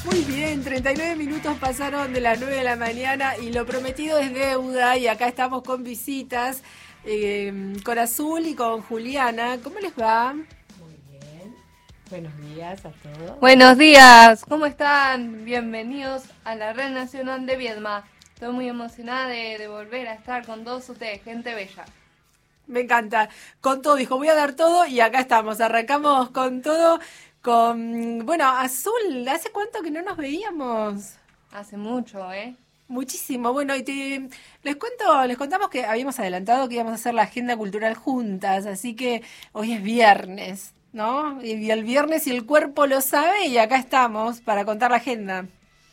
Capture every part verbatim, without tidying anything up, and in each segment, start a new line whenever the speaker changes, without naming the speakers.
Muy bien, treinta y nueve minutos pasaron de las nueve de la mañana y lo prometido es deuda y acá estamos con visitas, eh, con Azul y con Juliana. ¿Cómo les va?
Muy bien. Buenos días a todos.
Buenos días, ¿cómo están? Bienvenidos a la Red Nacional de Viedma. Estoy muy emocionada de, de volver a estar con todos ustedes, gente bella.
Me encanta. Con todo, dijo, voy a dar todo y acá estamos. Arrancamos con todo. Con, bueno, Azul, ¿hace cuánto que no nos veíamos?
Hace mucho, ¿eh?
Muchísimo. Bueno, y te, les cuento, les contamos que habíamos adelantado que íbamos a hacer la agenda cultural juntas, así que hoy es viernes, ¿no? Y el viernes y el cuerpo lo sabe y acá estamos para contar la agenda.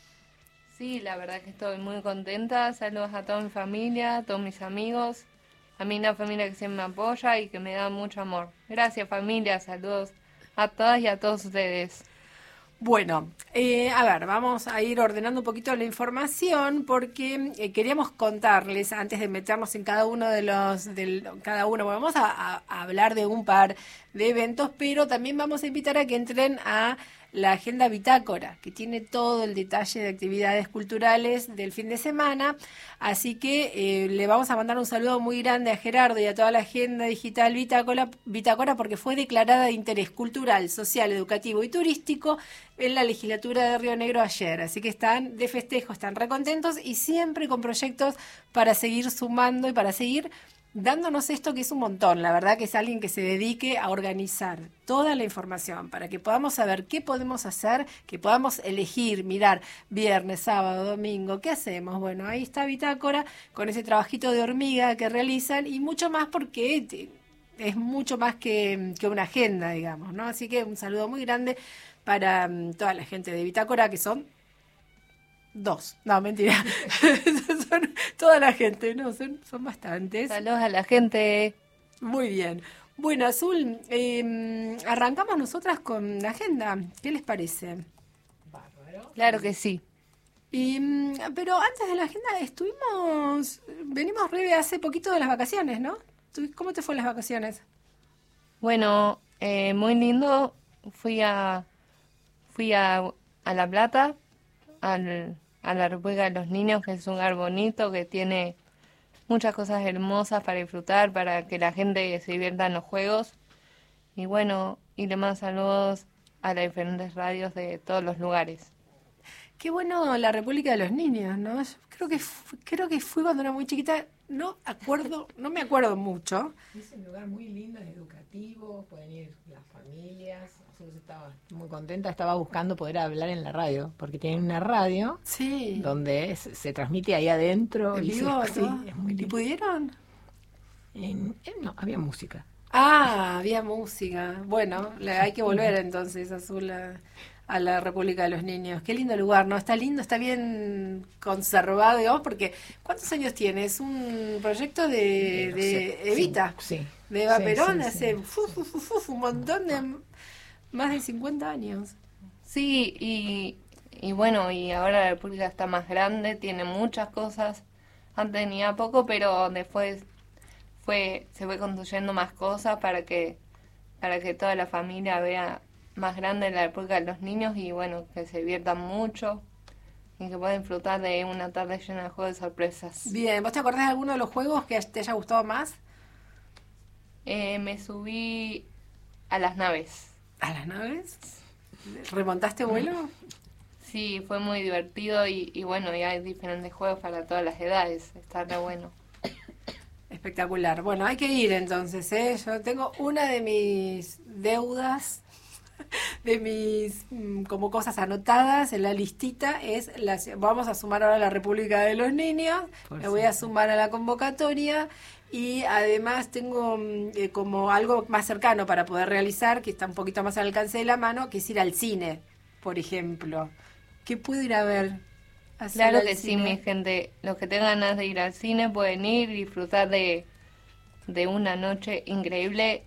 Sí, la verdad que estoy muy contenta. Saludos a toda mi familia, a todos mis amigos, a mí una familia que siempre me apoya y que me da mucho amor. Gracias, familia, saludos a todas y a todos ustedes.
Bueno, eh, a ver, vamos a ir ordenando un poquito la información porque eh, queríamos contarles, antes de meternos en cada uno de los, del, cada uno, bueno, vamos a, a- a hablar de un par de eventos, pero también vamos a invitar a que entren a la agenda bitácora, que tiene todo el detalle de actividades culturales del fin de semana, así que eh, le vamos a mandar un saludo muy grande a Gerardo y a toda la agenda digital bitácora, bitácora porque fue declarada de interés cultural, social, educativo y turístico en la legislatura de Río Negro ayer, así que están de festejo, están recontentos y siempre con proyectos para seguir sumando y para seguir dándonos esto que es un montón. La verdad que es alguien que se dedique a organizar toda la información para que podamos saber qué podemos hacer, que podamos elegir, mirar viernes, sábado, domingo, ¿qué hacemos? Bueno, ahí está Bitácora con ese trabajito de hormiga que realizan y mucho más porque te- es mucho más que, que una agenda, digamos, ¿no? Así que un saludo muy grande para mm, toda la gente de Bitácora, que son dos. No, mentira. Son toda la gente, no, son, son bastantes.
Saludos a la gente.
Muy bien. Bueno, Azul, eh, arrancamos nosotras con la agenda. ¿Qué les parece?
Bárbaro.
Claro que sí.
Y, mm, pero antes de la agenda estuvimos, venimos re hace poquito de las vacaciones, ¿no? ¿Tú- ¿Cómo te fue las vacaciones?
Bueno, eh, muy lindo. Fui a fui a, a La Plata, al, a la República de los Niños, que es un lugar bonito, que tiene muchas cosas hermosas para disfrutar, para que la gente se divierta en los juegos. Y bueno, y le mando saludos a las diferentes radios de todos los lugares.
Qué bueno la República de los Niños, ¿no? Yo creo que fu- creo que fui cuando era muy chiquita, no acuerdo, no me acuerdo mucho.
Es un lugar muy lindo, es educativo, pueden ir las familias. Azul estaba muy contenta, estaba buscando poder hablar en la radio, porque tienen una radio
Sí.
donde es- se transmite ahí adentro.
¿En
y se-
vivo,
sí,
no?
es muy
¿Y
lindo.
pudieron?
En- en- no, había música.
Ah, había música. Bueno, le- hay que volver entonces, Azul, a, a la República de los Niños. Qué lindo lugar, ¿no? Está lindo, está bien conservado, digamos, porque ¿cuántos años tiene? Es un proyecto de,
No
de
sé,
Evita,
sí, sí.
de Eva
Sí,
Perón,
sí,
hace
sí.
fu, fu, fu, fu, fu, un montón de, más de cincuenta años.
Sí, y, y bueno, y ahora la República está más grande, tiene muchas cosas. Antes tenía poco, pero después fue se fue construyendo más cosas para que para que toda la familia vea más grande la República de los Niños y bueno, que se diviertan mucho y que puedan disfrutar de una tarde llena de juegos de sorpresas.
Bien, ¿vos te acordás de alguno de los juegos que te haya gustado más?
Eh, me subí a las naves.
¿A las naves? ¿Remontaste vuelo?
Sí, fue muy divertido y, y bueno, y hay diferentes juegos para todas las edades. Está re bueno.
Espectacular. Bueno, hay que ir entonces, ¿eh? Yo tengo una de mis deudas, de mis mm, como cosas anotadas en la listita, es la, vamos a sumar ahora a la República de los Niños,
Por
me voy a
supuesto.
sumar a la convocatoria y además tengo mm, eh, como algo más cercano para poder realizar, que está un poquito más al alcance de la mano, que es ir al cine, por ejemplo. ¿Qué puedo ir a ver? Hacer
Claro
al
que sí,
cine?
mi gente. Los que tengan ganas de ir al cine pueden ir y disfrutar de, de una noche increíble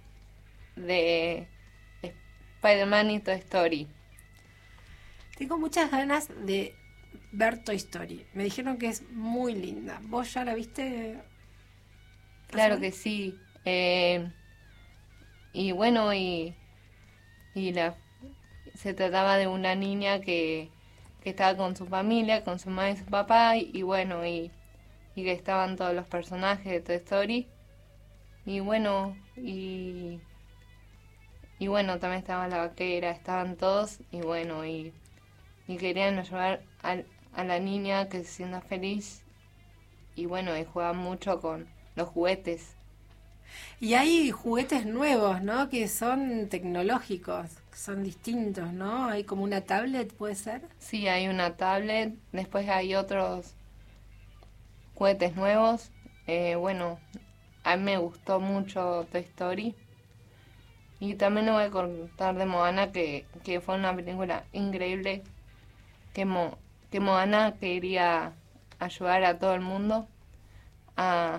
de Spider-Man y Toy Story.
Tengo muchas ganas de ver Toy Story. Me dijeron que es muy linda. ¿Vos ya la viste?
Claro
Azul?
que sí. Eh, y bueno, y, y la, se trataba de una niña que, que estaba con su familia, con su mamá y su papá, y, y bueno, y, y que estaban todos los personajes de Toy Story. Y bueno, y, y bueno, también estaba la vaquera, estaban todos, y bueno, y, y querían ayudar a, a la niña que se sienta feliz, y bueno, y juegan mucho con los juguetes.
Y hay juguetes nuevos, ¿no? Que son tecnológicos, que son distintos, ¿no? Hay como una tablet, ¿puede ser?
Sí, hay una tablet, después hay otros juguetes nuevos. Eh, bueno, a mí me gustó mucho Toy Story. Y también le voy a contar de Moana, que, que fue una película increíble, que, Mo, que Moana quería ayudar a todo el mundo a,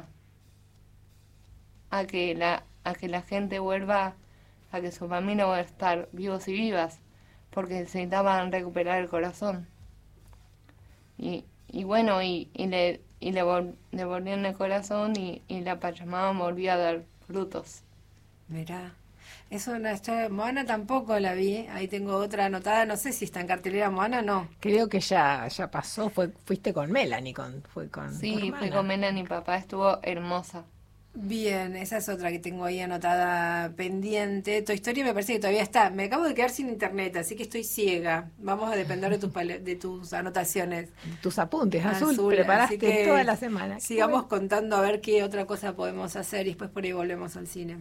a, que la, a que la gente vuelva, a que su familia vuelva a estar vivos y vivas, porque necesitaban recuperar el corazón. Y, y bueno, y, y le, y le vol- devolvieron el corazón y, y la Pachamama volvió a dar frutos.
Mirá. Eso una historia. Moana tampoco la vi. Ahí tengo otra anotada. No sé si está en cartelera Moana, no.
Creo que ya, ya pasó, fue, fuiste con Melanie, con, fue con tu
Sí,
hermana.
fui con Melanie y papá, estuvo hermosa.
Bien, esa es otra que tengo ahí anotada pendiente. Tu historia me parece que todavía está. Me acabo de quedar sin internet, así que estoy ciega. Vamos a depender de tus pale- de tus anotaciones.
Tus apuntes, Azul,
Azul,
preparaste
así que
toda la semana.
Sigamos contando a ver qué otra cosa podemos hacer y después por ahí volvemos al cine.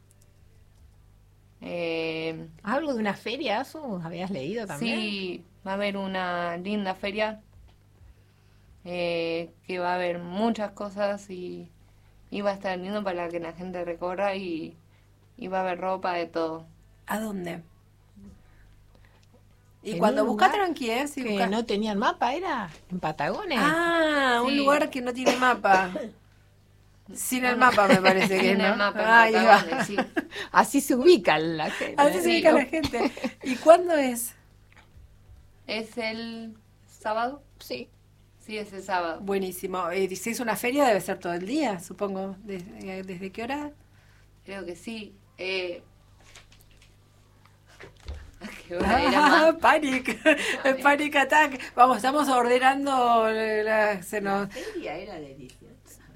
Eh,
¿Algo de una feria, Azu? ¿Habías leído también?
sí, va a haber una linda feria, eh, que va a haber muchas cosas y, y va a estar lindo para que la gente recorra y, y va a haber ropa de todo.
¿A dónde? Y
En
cuando
un
buscas
lugar
tranqui, ¿eh? Si
Que
buscas-
no tenían mapa, ¿era? ¿En Patagones?
Ah, un
Sí.
lugar que no tiene mapa. Sin el mapa me parece que
Sin
¿no?
el mapa en
Ahí va.
Patagones, sí.
Así se ubica la gente.
Así se
Sí.
ubica la gente. ¿Y cuándo es?
¿Es el sábado?
Sí.
Sí, es el sábado.
Buenísimo. Eh, si es una feria debe ser todo el día, supongo. ¿Desde, desde qué hora?
Creo que sí. Eh, ¿a qué hora era
Ah,
más?
panic. Panic attack. Vamos, estamos ordenando. La, se nos,
feria era de dieciocho.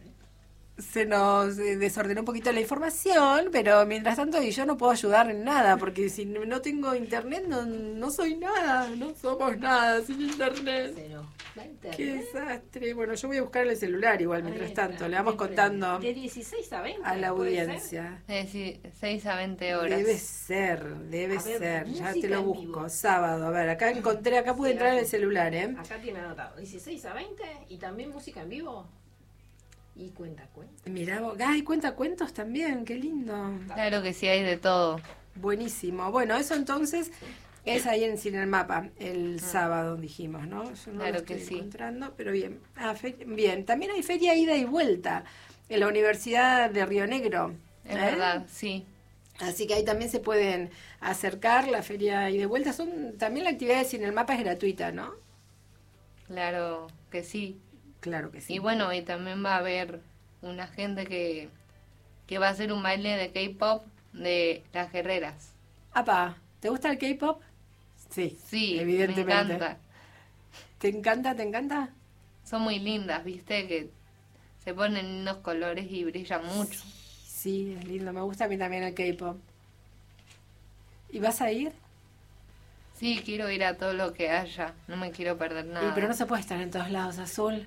se nos eh, desordenó un poquito la información, pero mientras tanto y yo no puedo ayudar en nada, porque si no tengo internet no, no soy nada, no somos nada sin internet. Qué desastre. Bueno, yo voy a buscar el celular igual mientras tanto, le vamos contando
De dieciséis a veinte.
a la
¿puede ser?
audiencia.
Es decir, seis a veinte horas.
Debe ser, debe
A ver,
ser, ya
música
te lo
en
busco.
vivo.
Sábado, a ver, acá encontré, acá pude entrar en el celular, ¿eh?
Acá tiene anotado. dieciséis a veinte y también música en vivo. Y cuenta, cuenta.
Mirá vos, ay, cuenta cuentos también, qué lindo.
Claro que sí, hay de todo.
Buenísimo. Bueno, eso entonces es ahí en Cine el Mapa, el sábado dijimos, ¿no? Yo no
Claro
lo estoy
que sí.
encontrando, pero bien. Ah, fe- bien, también hay feria ida y vuelta en la Universidad de Río Negro.
Es
¿eh?
verdad, sí.
Así que ahí también se pueden acercar, la feria ida y vuelta. Son, también la actividad de Cine el Mapa es gratuita, ¿no?
Claro que sí.
Claro que sí.
Y bueno, y también va a haber una gente que, que va a hacer un baile de K-pop de las guerreras.
Apa, ¿te gusta el K-pop? Sí,
Sí,
evidentemente.
me encanta.
¿Te encanta, te encanta?
Son muy lindas, viste, que se ponen lindos colores y brillan mucho.
Sí, es lindo, me gusta a mí también el K-pop. ¿Y vas a ir?
Sí, quiero ir a todo lo que haya, no me quiero perder
Y,
nada.
pero no se puede estar en todos lados, Azul.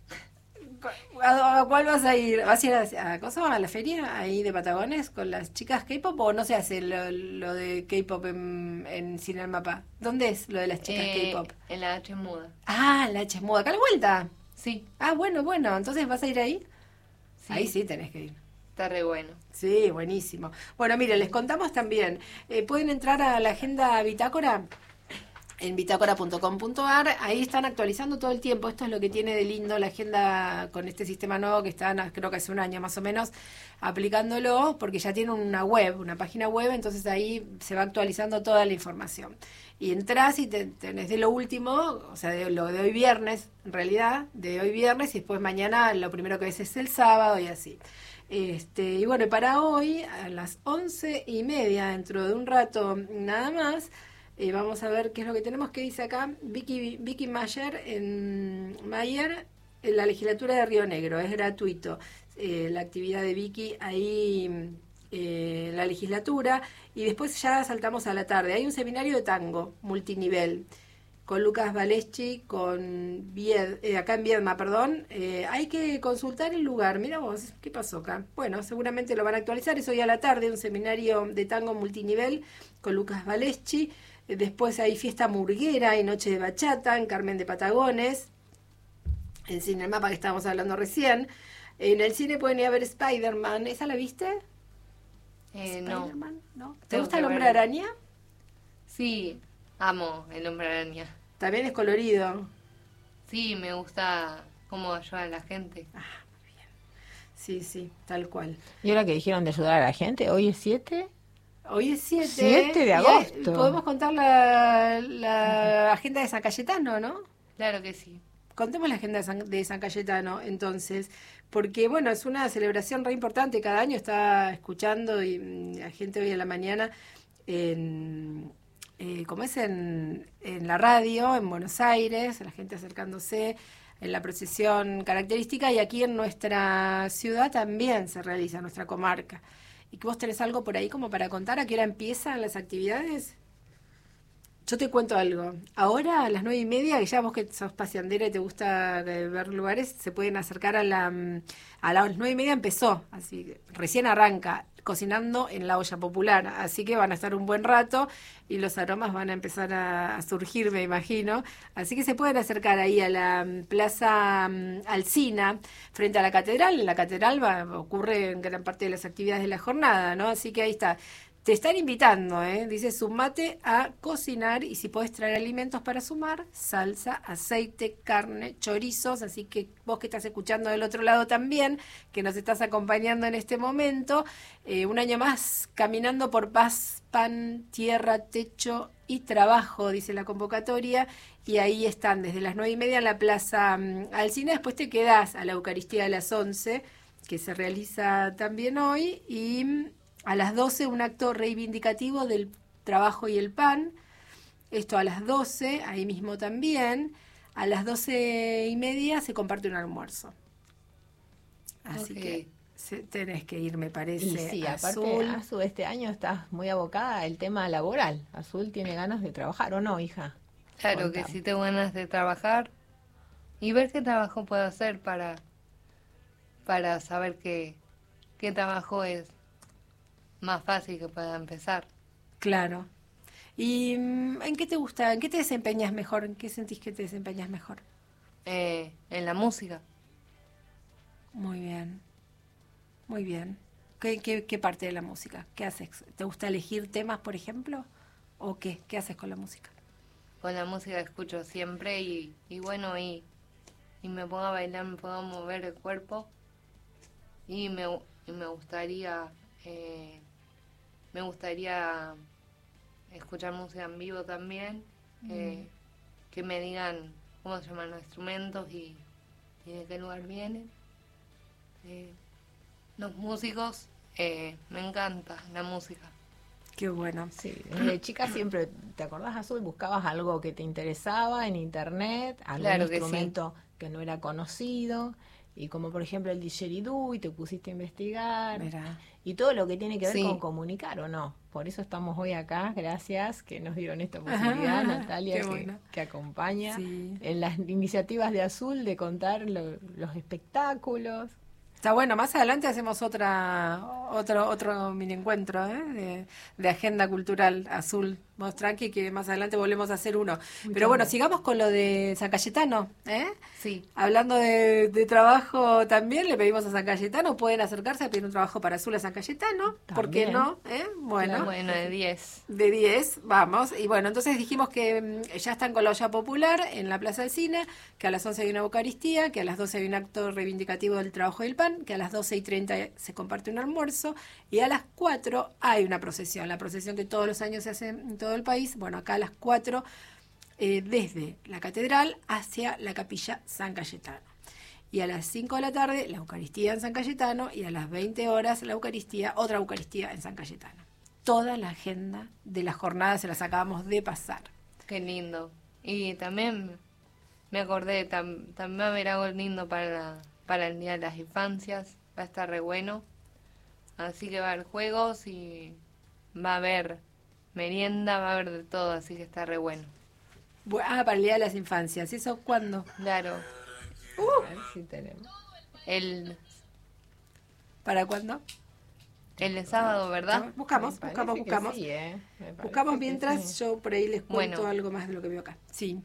¿A, a cuál vas a ir? ¿Vas a ir a, a, cosa, a la feria ahí de Patagones con las chicas K-pop o no se hace lo, lo de K-pop en, en Cine al Mapa? ¿Dónde es lo de las chicas
Eh,
K-pop?
en la H muda.
Ah, la H muda, acá a la vuelta.
Sí,
Ah, bueno, bueno, entonces vas a ir ahí.
sí,
Ahí sí tenés que ir.
está re bueno.
Sí, buenísimo. Bueno, mire, les contamos también. Eh, pueden entrar a la agenda Bitácora en bitácora punto com punto a r. Ahí están actualizando todo el tiempo. Esto es lo que tiene de lindo la agenda con este sistema nuevo que están, creo que hace un año más o menos, aplicándolo, porque ya tiene una web, una página web, entonces ahí se va actualizando toda la información. Y entras y te, tenés de lo último, o sea, de lo de hoy viernes, en realidad, de hoy viernes, y después mañana lo primero que ves es el sábado y así. Este, y bueno, y para hoy, a las once y media, dentro de un rato nada más, Eh, vamos a ver qué es lo que tenemos, que dice acá Vicky, Vicky Mayer en Mayer, en la legislatura de Río Negro, es gratuito eh, la actividad de Vicky ahí eh, en la legislatura, y después ya saltamos a la tarde. Hay un seminario de tango multinivel con Lucas Valeschi, con Vied, eh, acá en Viedma, perdón. Eh, hay que consultar el lugar. Mira vos, ¿qué pasó acá? Bueno, seguramente lo van a actualizar. Es hoy a la tarde, un seminario de tango multinivel con Lucas Valeschi. Eh, después hay fiesta murguera y noche de bachata en Carmen de Patagones, en Cine El Mapa, que estábamos hablando recién. En el cine pueden ir a ver Spider-Man. ¿Esa la viste?
Eh, no.
Spider-Man, ¿no? ¿Te
Tengo
gusta el
que
Hombre
ver.
Araña?
Sí, amo el Hombre Araña.
También es colorido.
Sí, me gusta cómo ayuda a la gente.
Sí, sí, tal cual.
Y ahora que dijeron de ayudar a la gente, hoy es siete.
Hoy es siete.
siete de
y, eh,
agosto.
Podemos contar la, la agenda de San Cayetano, ¿no?
Claro que sí.
Contemos la agenda de San, de San Cayetano, entonces, porque, bueno, es una celebración re importante. Cada año está escuchando y mm, la gente hoy a la mañana, en, eh, como es en, en la radio, en Buenos Aires, la gente acercándose en la procesión característica, y aquí en nuestra ciudad también se realiza, en nuestra comarca. ¿Y que vos tenés algo por ahí como para contar? ¿A qué hora empiezan las actividades? Yo te cuento algo. Ahora a las nueve y media, que ya vos que sos paseandera y te gusta eh, ver lugares, se pueden acercar a la mm, a las nueve y media empezó, así que recién arranca, cocinando en la olla popular, así que van a estar un buen rato y los aromas van a empezar a, a surgir, me imagino. Así que se pueden acercar ahí a la mm, Plaza mm, Alsina, frente a la catedral. En la catedral va, ocurre en gran parte de las actividades de la jornada, ¿no? Así que ahí está. Te están invitando, ¿eh? Dice, sumate a cocinar, y si podés traer alimentos para sumar, salsa, aceite, carne, chorizos. Así que vos que estás escuchando del otro lado también, que nos estás acompañando en este momento, eh, un año más caminando por paz, pan, tierra, techo y trabajo, dice la convocatoria, y ahí están desde las nueve y media en la Plaza um, Alsina. Después te quedás a la Eucaristía a las once, que se realiza también hoy, y a las doce un acto reivindicativo del trabajo y el pan. Esto a las doce, ahí mismo también. A las doce y media se comparte un almuerzo. Así
Ok.
que se, tenés que ir, me parece.
Y sí, aparte,
Azul.
Azul, este año estás muy abocada al tema laboral. Azul tiene ganas de trabajar, ¿o no, hija?
Claro
Contame.
que sí tengo ganas de trabajar y ver qué trabajo puedo hacer para, para saber qué, qué trabajo es más fácil que pueda empezar.
Claro. ¿Y mm, en qué te gusta? ¿En qué te desempeñas mejor? ¿En qué sentís que te desempeñas mejor?
Eh, en la música.
Muy bien. Muy bien. ¿Qué, qué, qué parte de la música? ¿Qué haces? ¿Te gusta elegir temas, por ejemplo? ¿O qué? ¿Qué haces con la música?
Con la música escucho siempre y, y bueno, y, y me pongo a bailar, me puedo mover el cuerpo y me, y me gustaría eh, me gustaría escuchar música en vivo también, eh, que me digan cómo se llaman los instrumentos y, y de qué lugar vienen. Eh, los músicos, eh, me encanta la música.
Qué bueno.
Sí, desde chica siempre, ¿te acordás, Azul? Buscabas algo que te interesaba en internet, algún
Claro que
instrumento que no era conocido, y como por ejemplo el didgeridoo, y te pusiste a investigar,
Mirá.
y todo lo que tiene que ver
Sí.
con comunicar, ¿o no? Por eso estamos hoy acá, gracias que nos dieron esta posibilidad,
Ajá,
Natalia,
qué
que,
bueno.
que acompaña
Sí.
en las iniciativas de Azul de contar lo- los espectáculos.
Está bueno, más adelante hacemos otra otro otro mini encuentro ¿eh? de, de agenda cultural azul. Vos tranqui que más adelante volvemos a hacer uno. Pero bueno,
gracias.
sigamos con lo de San Cayetano, ¿eh?
Sí,
Hablando de, de trabajo también, le pedimos a San Cayetano, pueden acercarse a pedir un trabajo para Azul a San Cayetano, ¿por qué
También.
no? ¿Eh? Bueno,
bueno, de diez.
de diez, vamos. Y bueno, entonces dijimos que mm, ya están con la olla popular en la Plaza del Cine, que a las once hay una Eucaristía, que a las doce hay un acto reivindicativo del trabajo y el pan, que a las doce y treinta se comparte un almuerzo, y a las cuatro hay una procesión, la procesión que todos los años se hace en todo el país. Bueno, acá a las cuatro, eh, desde la catedral hacia la capilla San Cayetano. Y a las cinco de la tarde, la Eucaristía en San Cayetano, y a las veinte horas, la Eucaristía, otra Eucaristía en San Cayetano. toda la agenda de las jornadas, se las acabamos de pasar.
Qué lindo. Y también me acordé, tam, también va a haber algo lindo para, la, para el Día de las Infancias. Va a estar re bueno. Así que va a haber juegos y va a haber merienda, va a haber de todo, así que está re bueno.
Bu- Ah, para el Día de las Infancias. ¿Eso cuándo?
Claro.
A ver si tenemos.
El,
¿Para cuándo?
el sábado, ¿verdad?
Buscamos,
Me parece
buscamos,
que
buscamos.
sí, ¿eh? Me parece
Buscamos
que
mientras
sí.
yo por ahí les cuento
Bueno.
algo más de lo que veo acá. Sí.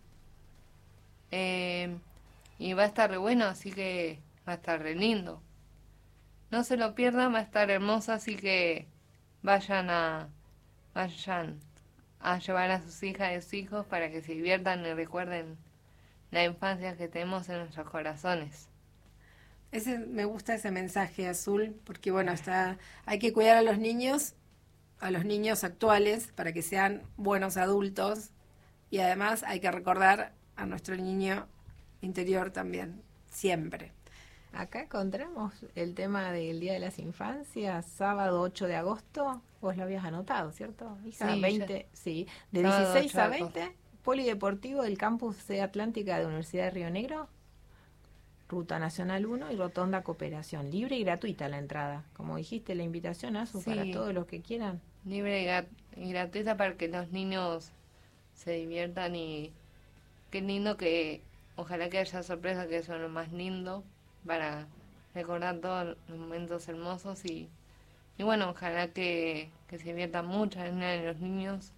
Eh, y va a estar re bueno, así que va a estar re lindo. No se lo pierdan, va a estar hermoso, así que vayan a vayan a llevar a sus hijas y sus hijos para que se diviertan y recuerden la infancia que tenemos en nuestros corazones.
Ese, me gusta ese mensaje azul, porque bueno, está, hay que cuidar a los niños, a los niños actuales, para que sean buenos adultos, y además hay que recordar a nuestro niño interior también, siempre.
Acá encontramos el tema del Día de las Infancias, sábado ocho de agosto. Vos lo habías anotado, ¿cierto? Hija,
Sí,
veinte, sí. De
Sábado
dieciséis
ocho
a
de agosto.
veinte, Polideportivo del Campus C Atlántica de Universidad de Río Negro, Ruta Nacional uno y Rotonda Cooperación. Libre y gratuita la entrada. Como dijiste, la invitación, Azu,
Sí.
para todos los que quieran.
Libre y, grat- y gratuita para que los niños se diviertan y qué lindo que ojalá que haya sorpresas, que son lo más lindo para recordar todos los momentos hermosos y, y bueno, ojalá que, que se diviertan mucho en los niños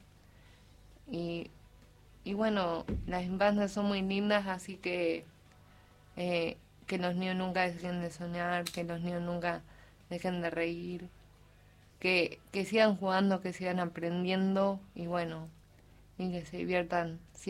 y, y bueno, las infancias son muy lindas, así que eh, que los niños nunca dejen de soñar, que los niños nunca dejen de reír, que, que sigan jugando, que sigan aprendiendo y bueno, y que se diviertan siempre.